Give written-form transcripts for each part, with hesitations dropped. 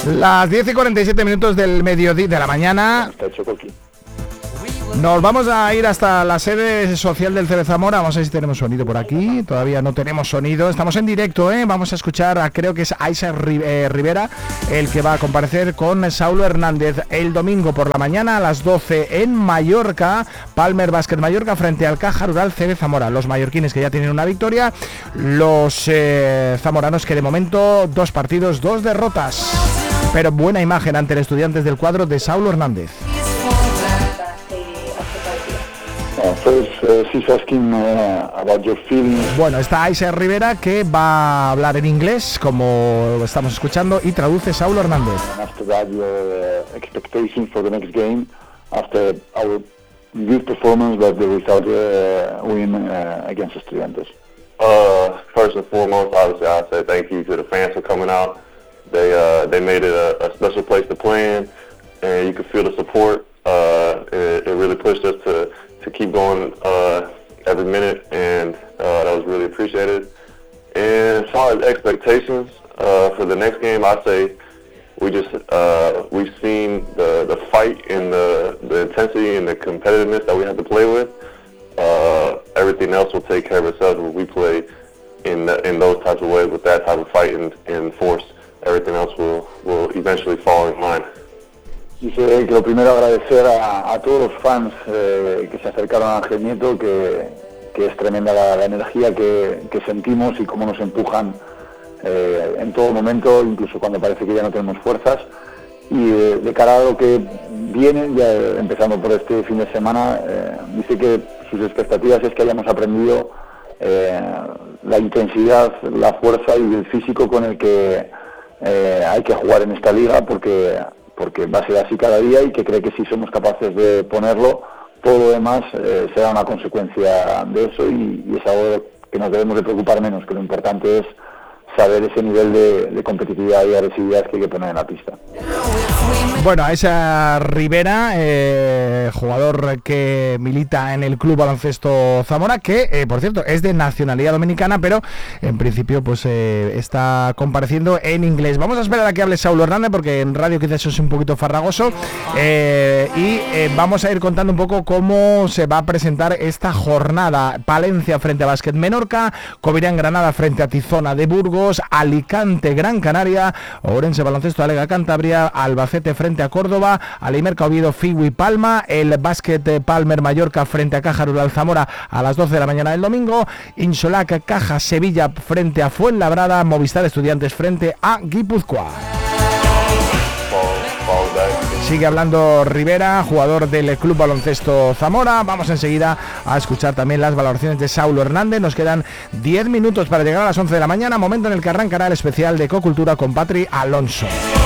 Las 10:47 del mediodía de la mañana. Nos vamos a ir hasta la sede social del CB Zamora. Vamos a ver si tenemos sonido por aquí. Todavía no tenemos sonido. Estamos en directo, ¿eh? Vamos a escuchar a, creo que es Isaac Rivera, el que va a comparecer con Saulo Hernández el domingo por la mañana a las 12 en Mallorca. Palmer Basket Mallorca frente al Caja Rural CB Zamora. Los mallorquines que ya tienen una victoria. Los zamoranos que de momento 2 partidos, 2 derrotas. Pero buena imagen ante el Estudiantes del cuadro de Saulo Hernández. Bueno, está Isaac Rivera, que va a hablar en inglés, como estamos escuchando, y traduce Saulo Hernández. First and foremost, obviously, I say thank you to the fans for coming out. They made it a special place to play in, and you could feel the support. It really pushed us to keep going every minute, and that was really appreciated. And as far as expectations for the next game, I say we've seen the fight and the intensity and the competitiveness that we have to play with. Everything else will take care of itself when we play in those types of ways with that type of fight and force. Everything else will eventually fall in line. Dice que lo primero agradecer a todos los fans que se acercaron a Ángel Nieto, que es tremenda la energía que sentimos y cómo nos empujan en todo momento, incluso cuando parece que ya no tenemos fuerzas. Y de cara a lo que viene, ya empezando por este fin de semana, dice que sus expectativas es que hayamos aprendido la intensidad, la fuerza y el físico con el que hay que jugar en esta liga, porque va a ser así cada día, y que cree que si somos capaces de ponerlo, todo lo demás será una consecuencia de eso, y es algo que nos debemos de preocupar menos, que lo importante es saber ese nivel de competitividad y agresividad que hay que poner en la pista. Bueno, a esa Rivera, jugador que milita en el Club Baloncesto Zamora, que por cierto es de nacionalidad dominicana, pero en principio pues está compareciendo en inglés. Vamos a esperar a que hable Saulo Hernández, porque en radio quizás eso es un poquito farragoso, y vamos a ir contando un poco cómo se va a presentar esta jornada. Palencia frente a Básquet Menorca, Covirán Granada frente a Tizona de Burgos, Alicante Gran Canaria, Ourense Baloncesto Alega Cantabria, Albacete frente a Córdoba, Alimerca Oviedo Figui Palma, el Básquet Palmer Mallorca frente a Caja Rural Zamora a las 12 de la mañana del domingo, Insolac Caja Sevilla frente a Fuenlabrada, Movistar Estudiantes frente a Guipúzcoa. Sigue hablando Rivera, jugador del Club Baloncesto Zamora. Vamos enseguida a escuchar también las valoraciones de Saulo Hernández. Nos quedan 10 minutos para llegar a las 11 de la mañana, momento en el que arrancará el especial de Ecocultura con Patri Alonso.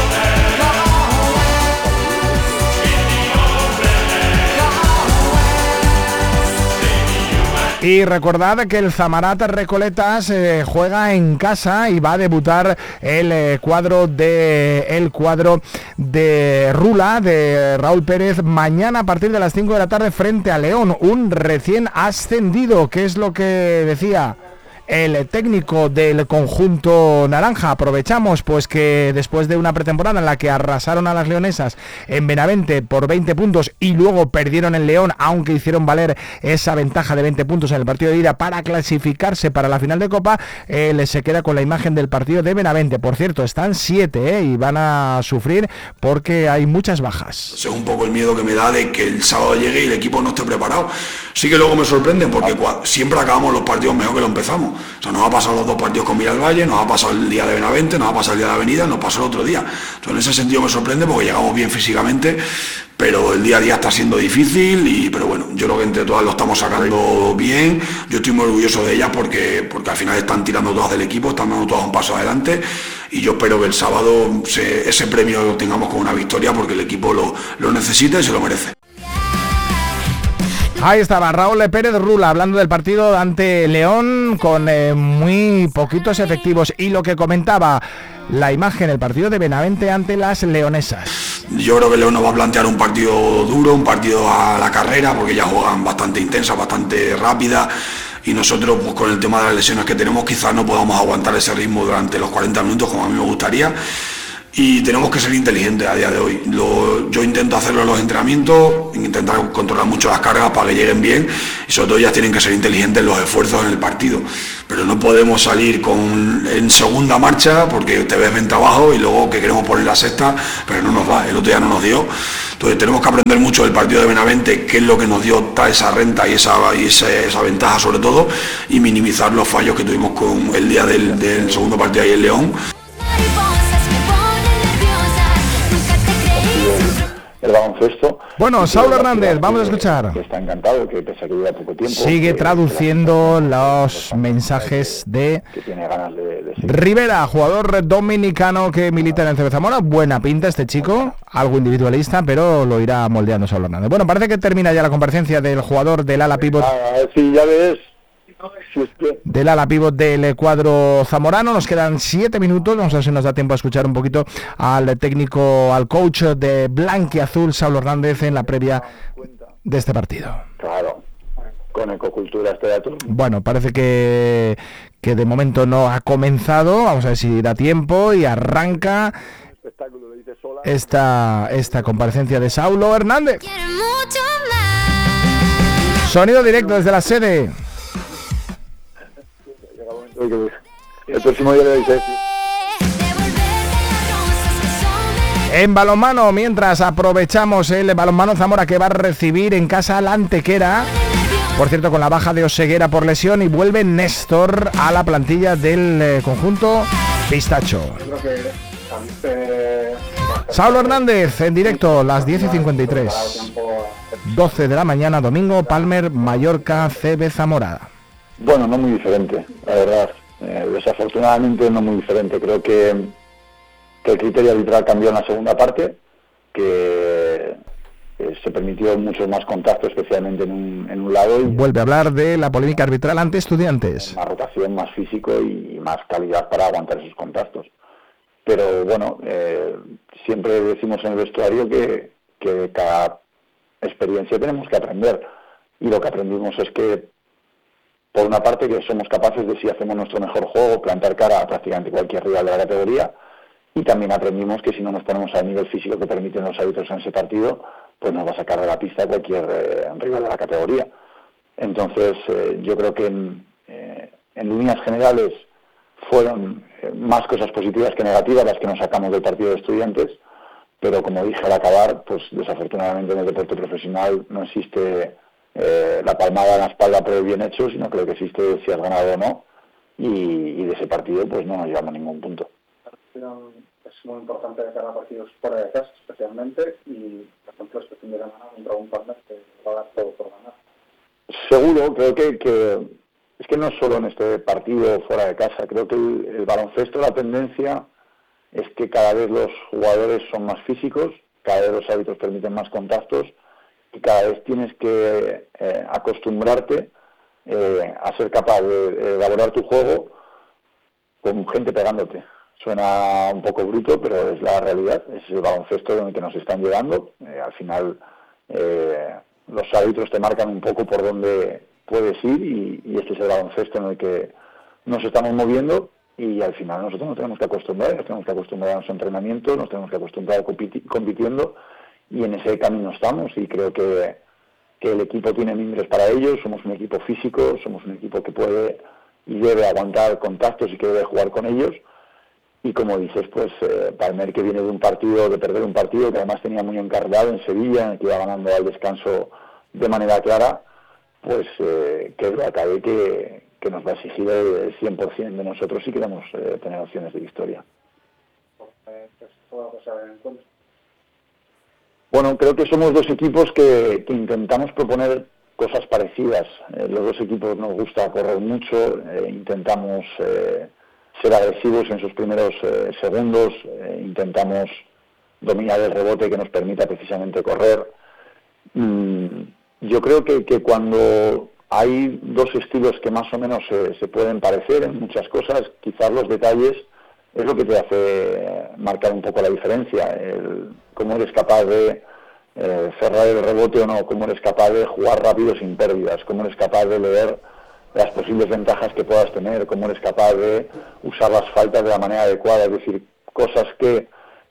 Y recordad que el Zamarat Recoletas juega en casa y va a debutar el cuadro de Rula, de Raúl Pérez, mañana a partir de las 5 de la tarde frente a León, un recién ascendido, que es lo que decía el técnico del conjunto naranja. Aprovechamos pues que después de una pretemporada en la que arrasaron a las leonesas en Benavente por 20 puntos y luego perdieron en León, aunque hicieron valer esa ventaja de 20 puntos en el partido de ida para clasificarse para la final de Copa, se queda con la imagen del partido de Benavente. Por cierto, están 7 y van a sufrir porque hay muchas bajas. Es un poco el miedo que me da de que el sábado llegue y el equipo no esté preparado. Sí que luego me sorprende porque siempre acabamos los partidos mejor que lo empezamos. O sea, nos ha pasado los 2 partidos con Villalvalle, nos ha pasado el día de Benavente, nos ha pasado el día de la Avenida, nos pasó el otro día. Entonces, en ese sentido me sorprende porque llegamos bien físicamente, pero el día a día está siendo difícil, pero bueno, yo creo que entre todas lo estamos sacando bien. Yo estoy muy orgulloso de ellas porque al final están tirando todas del equipo, están dando todas un paso adelante, y yo espero que el sábado ese premio lo tengamos con una victoria, porque el equipo lo necesita y se lo merece. Ahí estaba Raúl Pérez Rula hablando del partido ante León con muy poquitos efectivos, y lo que comentaba la imagen, el partido de Benavente ante las leonesas. Yo creo que León nos va a plantear un partido duro, un partido a la carrera, porque ya juegan bastante intensa, bastante rápida, y nosotros pues con el tema de las lesiones que tenemos quizás no podamos aguantar ese ritmo durante los 40 minutos como a mí me gustaría. y tenemos que ser inteligentes a día de hoy. Yo intento hacerlo en los entrenamientos, intentar controlar mucho las cargas para que lleguen bien, y sobre todo ellas tienen que ser inteligentes en los esfuerzos en el partido, pero no podemos salir en segunda marcha porque te ves venta abajo y luego que queremos poner la sexta, pero no nos da, el otro día no nos dio. Entonces tenemos que aprender mucho del partido de Benavente, qué es lo que nos dio esa renta y esa ventaja sobre todo, y minimizar los fallos que tuvimos con el día del segundo partido ahí en León. El baloncesto. Bueno, Saulo Hernández, vamos a escuchar. Que está encantado, que pese a que lleva poco tiempo. Sigue traduciendo los mensajes de que tiene ganas de Rivera, jugador dominicano que milita en el CB Zamora. Buena pinta este chico, algo individualista, pero lo irá moldeando Saulo Hernández. Bueno, parece que termina ya la comparecencia del jugador del ala pívot. Sí, ya ves. Del ala pívot del cuadro zamorano. Nos quedan 7 minutos, vamos a ver si nos da tiempo a escuchar un poquito al técnico, al coach de Blanquiazul, Saulo Hernández, en la previa de este partido. Claro, con Ecocultura este dato. Bueno, parece que de momento no ha comenzado, vamos a ver si da tiempo y arranca esta comparecencia de Saulo Hernández. Sonido directo desde la sede. El próximo día le dice. En balonmano, mientras aprovechamos el balonmano Zamora, que va a recibir en casa a la Antequera, por cierto con la baja de Oseguera por lesión, y vuelve Néstor a la plantilla del conjunto Pistacho. Saulo Hernández en directo, las 10:53, 12 de la mañana, domingo, Palmer, Mallorca, CB Zamora. Bueno, no muy diferente, la verdad. Desafortunadamente no muy diferente. Creo que el criterio arbitral cambió en la segunda parte, que se permitió muchos más contactos, especialmente en un lado. Y vuelve a hablar de la polémica arbitral ante Estudiantes. Más rotación, más físico y más calidad para aguantar esos contactos. Pero bueno, siempre decimos en el vestuario que de cada experiencia tenemos que aprender. Y lo que aprendimos es que, por una parte, que somos capaces de, si hacemos nuestro mejor juego, plantar cara a prácticamente cualquier rival de la categoría, y también aprendimos que si no nos ponemos al nivel físico que permiten los árbitros en ese partido, pues nos va a sacar de la pista cualquier rival de la categoría. Entonces, yo creo que en líneas generales fueron más cosas positivas que negativas las que nos sacamos del partido de Estudiantes, pero como dije al acabar, pues desafortunadamente en el deporte profesional no existe la palmada en la espalda por el bien hecho, sino creo que existe si has ganado o no, y de ese partido pues no nos llevamos a ningún punto. Es muy importante de cara a partidos fuera de casa especialmente, y por ejemplo este fin de semana contra un partner que va a dar todo por ganar. Seguro, creo que es que no solo en este partido fuera de casa, creo que el baloncesto, la tendencia es que cada vez los jugadores son más físicos, cada vez los árbitros permiten más contactos, y cada vez tienes que acostumbrarte a ser capaz de elaborar tu juego con gente pegándote. Suena un poco bruto, pero es la realidad, es el baloncesto en el que nos están llevando. Al final los árbitros te marcan un poco por dónde puedes ir, y este es el baloncesto en el que nos estamos moviendo, y al final nosotros nos tenemos que acostumbrar a nuestro entrenamiento, nos tenemos que acostumbrar compitiendo, y en ese camino estamos, y creo que el equipo tiene mimbres para ello. Somos un equipo físico, somos un equipo que puede y debe aguantar contactos y que debe jugar con ellos. Y como dices, pues Palmer, que viene de perder un partido que además tenía muy encargado en Sevilla, en el que iba ganando al descanso de manera clara, pues que acabe que nos va a exigir el 100% de nosotros si queremos tener opciones de victoria. Bueno, creo que somos dos equipos que intentamos proponer cosas parecidas. Los dos equipos nos gusta correr mucho, intentamos ser agresivos en sus primeros segundos, intentamos dominar el rebote que nos permita precisamente correr. Yo creo que cuando hay dos estilos que más o menos se pueden parecer en muchas cosas, quizás los detalles es lo que te hace marcar un poco la diferencia, cómo eres capaz de cerrar el rebote o no, cómo eres capaz de jugar rápido sin pérdidas, cómo eres capaz de leer las posibles ventajas que puedas tener, cómo eres capaz de usar las faltas de la manera adecuada, es decir, cosas que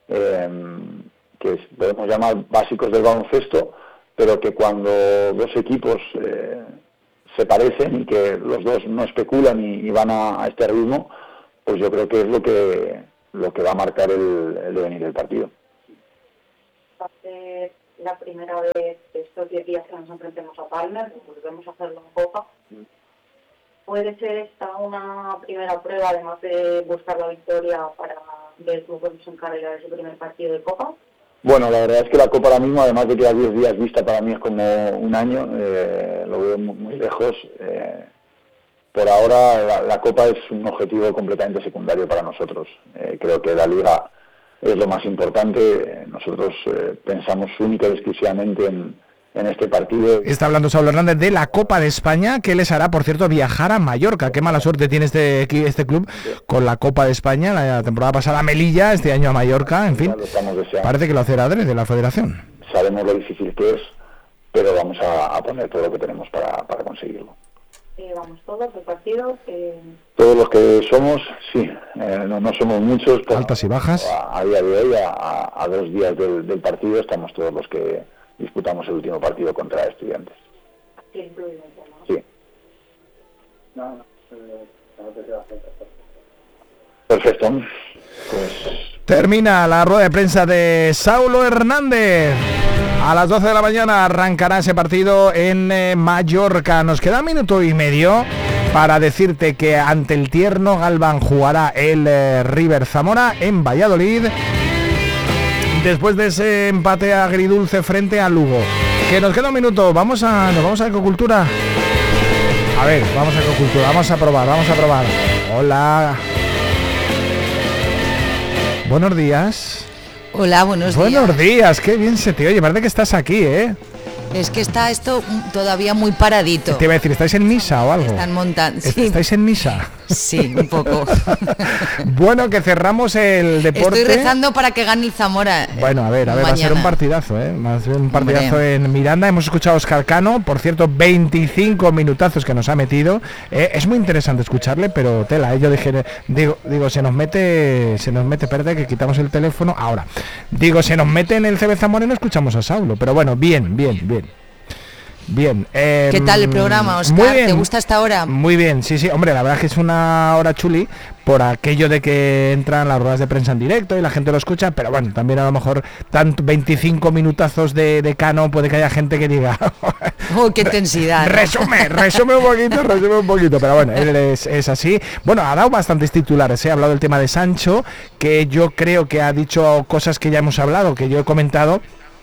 que podemos llamar básicos del baloncesto, pero que cuando dos equipos se parecen y que los dos no especulan y van a este ritmo, pues yo creo que es lo que va a marcar el devenir del partido. Va a ser la primera vez estos 10 días que nos enfrentemos a Palmer, volvemos a hacerlo en Copa. ¿Puede ser esta una primera prueba, además de buscar la victoria, para ver cómo podemos encargar su primer partido de Copa? Bueno, la verdad es que la Copa ahora mismo, además de que a 10 días vista, para mí es como un año, lo veo muy lejos. Por ahora la Copa es un objetivo completamente secundario para nosotros. Creo que la Liga es lo más importante. Nosotros pensamos única y exclusivamente en este partido. Está hablando Saulo Hernández de la Copa de España, que les hará, por cierto, viajar a Mallorca. Qué mala suerte tiene este club con la Copa de España. La temporada pasada a Melilla, este año a Mallorca, en fin. Parece que lo hace adrede la federación. Sabemos lo difícil que es, pero vamos a poner todo lo que tenemos para conseguirlo. Vamos todos al partido. Todos los que somos, sí, no somos muchos. Altas y bajas. A día de hoy, a 2 días del partido, estamos todos los que disputamos el último partido contra Estudiantes. Sí, incluido, ¿no? Sí. No te queda Perfecto. Pues termina la rueda de prensa de Saulo Hernández. A las 12 de la mañana arrancará ese partido en Mallorca. Nos queda 1 minuto y medio para decirte que ante el Tierno Galván jugará el River Zamora en Valladolid, después de ese empate agridulce frente a Lugo. Que nos queda 1 minuto, nos vamos a Ecocultura. A ver, vamos a Ecocultura, vamos a probar. Hola. Buenos días. Hola, buenos días. Buenos días, qué bien se te oye, parece que estás aquí, ¿eh? Es que está esto todavía muy paradito. Te iba a decir, ¿estáis en misa o algo? Están montando. Sí. ¿Estáis en misa? Sí, un poco. Bueno, que cerramos el deporte. Estoy rezando para que gane el Zamora. Bueno, a ver, va a ser un partidazo, ¿eh? Va a ser un partidazo. Hombre. En Miranda. Hemos escuchado a Óscar Cano, por cierto, 25 minutazos que nos ha metido. Es muy interesante escucharle, pero tela, yo digo, se nos mete, espérate que quitamos el teléfono. Ahora, se nos mete en el CB Zamora y no escuchamos a Saulo, pero bueno, bien. ¿Qué tal el programa, Óscar? Muy bien. ¿Te gusta esta hora? Muy bien, sí, hombre, la verdad es que es una hora chuli por aquello de que entran las ruedas de prensa en directo y la gente lo escucha, pero bueno, también a lo mejor tanto 25 minutazos de Cano, puede que haya gente que diga ¡oh, qué intensidad! Resume un poquito, pero bueno, él es así. Bueno, ha dado bastantes titulares, ha hablado del tema de Sancho, que yo creo que ha dicho cosas que ya hemos hablado, que yo he comentado,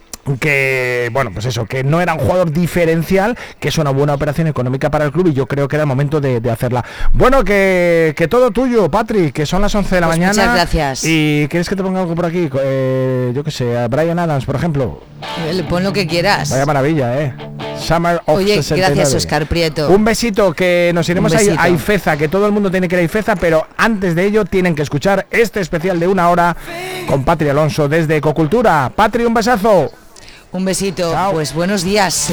que bueno, pues eso, que no era un jugador diferencial, que es una buena operación económica para el club y yo creo que era el momento de hacerla. Bueno, que todo tuyo, Patrick, que son las 11 de la mañana. Muchas gracias. ¿Y quieres que te ponga algo por aquí? Yo qué sé, a Bryan Adams, por ejemplo. Pon lo que quieras. Vaya maravilla, Summer of Oye, 69. gracias, Óscar Prieto. Un besito, que nos iremos a Ifeza, que todo el mundo tiene que ir a Ifeza, pero antes de ello tienen que escuchar este especial de 1 hora con Patri Alonso desde Ecocultura. Patri, un besazo. Un besito. Chao. Pues buenos días.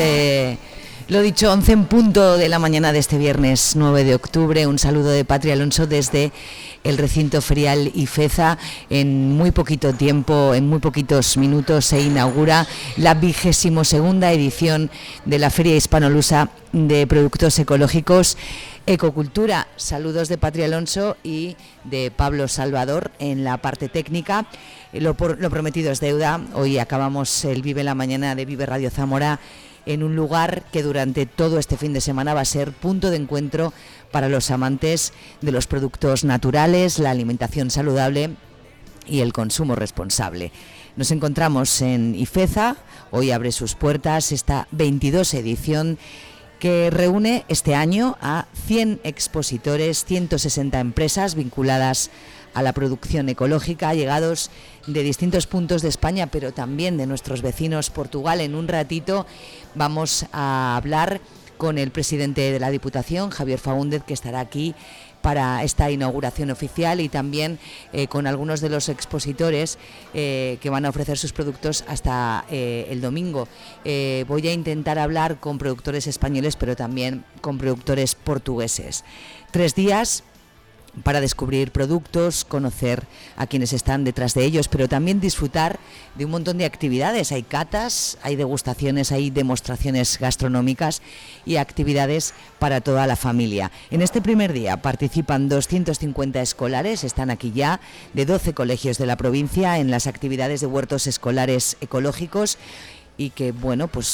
Lo dicho, 11 en punto de la mañana de este viernes 9 de octubre. Un saludo de Patri Alonso desde el recinto ferial Ifeza. En muy poquito tiempo, en muy poquitos minutos, se inaugura la 22ª edición de la Feria Hispanolusa de Productos Ecológicos Ecocultura. Saludos de Patri Alonso y de Pablo Salvador en la parte técnica. Lo prometido es deuda. Hoy acabamos el Vive la Mañana de Vive Radio Zamora en un lugar que durante todo este fin de semana va a ser punto de encuentro para los amantes de los productos naturales, la alimentación saludable y el consumo responsable. Nos encontramos en Ifeza. Hoy abre sus puertas esta 22 edición que reúne este año a 100 expositores, 160 empresas vinculadas a la producción ecológica, llegados de distintos puntos de España, pero también de nuestros vecinos Portugal. En un ratito vamos a hablar con el presidente de la Diputación, Javier Faúndez, que estará aquí para esta inauguración oficial, y también con algunos de los expositores que van a ofrecer sus productos hasta el domingo. Voy a intentar hablar con productores españoles, pero también con productores portugueses. 3 días para descubrir productos, conocer a quienes están detrás de ellos, pero también disfrutar de un montón de actividades. Hay catas, hay degustaciones, hay demostraciones gastronómicas y actividades para toda la familia. En este primer día participan 250 escolares, están aquí ya, de 12 colegios de la provincia en las actividades de huertos escolares ecológicos y que, bueno, pues